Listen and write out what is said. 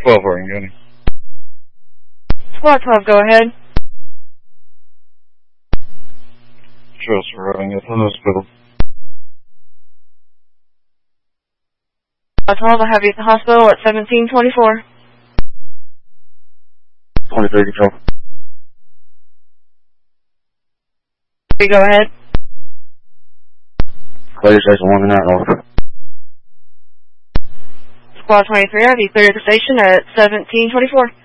12 Oregon County. Squad 12, go ahead. Trails arriving at the hospital. Squad 12, I'll have you at the hospital at 1724. 23 control. Go ahead. Clear station 1 and out, over. Squad 23, I'll have you clear the station at 1724.